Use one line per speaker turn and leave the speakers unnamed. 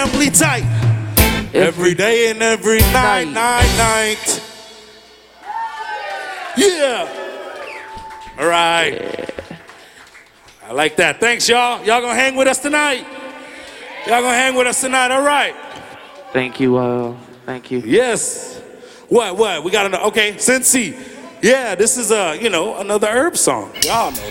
family tight. Every day and every night. Yeah. All right.
Yeah.
I like that. Thanks, y'all. Y'all gonna hang with us tonight? Y'all gonna hang with us tonight? All right.
Thank you. Thank you.
Yes. What? We got another. Okay, Cincy. Yeah, this is another Herb song. Y'all know